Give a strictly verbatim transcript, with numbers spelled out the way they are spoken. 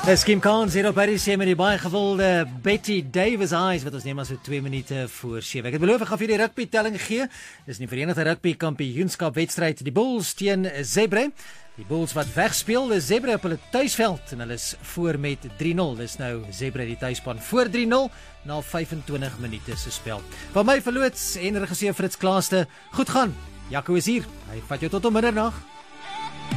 Dis Kim Kahn, hier op R C met die baie gewilde Betty Davis Eyes, wat ons neem as so twee minute voor sewe. Ek het beloof, ek gaan vir die rugby telling gee. Dis die Verenigde Rugby Kampioenskap wedstryd, die Bulls teen Zebre. Die Bulls wat wegspeel, is Zebre op hulle tuisveld en hulle is voor met drie nul. Dis nou Zebre die tuisspan voor drie nul na vyfentwintig minute se spel. Van my verloots en regisseur Fritz Klaaste, goed gaan. Jaco is hier. Hy vat jou tot om middernag.